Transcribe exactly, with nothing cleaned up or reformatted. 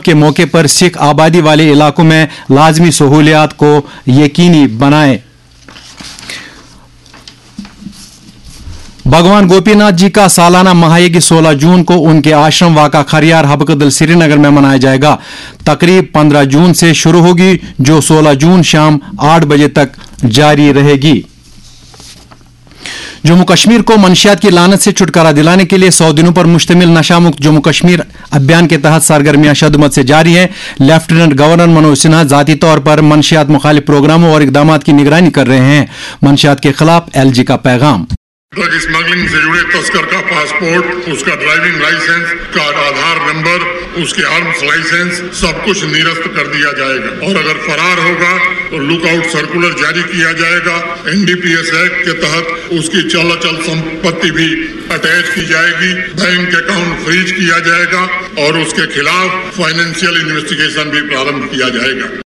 के मौके पर सिख आबादी वाले इलाकों में लाजमी सहूलियात को यकीनी बनाएं। भगवान गोपीनाथ जी का सालाना महायज्ञ सोलह जून को उनके आश्रम वाका खरियार हबकदल श्रीनगर में मनाया जाएगा। तकरीब पंद्रह जून से शुरू होगी जो सोलह जून शाम आठ बजे तक जारी रहेगी। जम्मू कश्मीर को मंशियात की लानत से छुटकारा दिलाने के लिए सौ दिनों पर मुश्तमिल नशा मुक्त जम्मू कश्मीर अभियान के तहत सरगर्मियां शदमत से जारी है। लेफ्टिनेंट गवर्नर मनोज सिन्हा जाती तौर पर मंशियात मुखालिफ प्रोग्रामों और इकदाम की निगरानी कर रहे हैं। मंशियात के खिलाफ एलजी का पैगाम। ड्रग स्मगलिंग से जुड़े तस्कर का पासपोर्ट, उसका ड्राइविंग लाइसेंस, का आधार नंबर, उसके आर्म्स लाइसेंस सब कुछ निरस्त कर दिया जाएगा और अगर फरार होगा तो लुकआउट सर्कुलर जारी किया जाएगा। एनडीपीएस एक्ट के तहत उसकी चल अचल संपत्ति भी अटैच की जाएगी, बैंक अकाउंट फ्रीज किया जाएगा और उसके खिलाफ फाइनेंशियल इन्वेस्टिगेशन भी प्रारंभ किया जाएगा।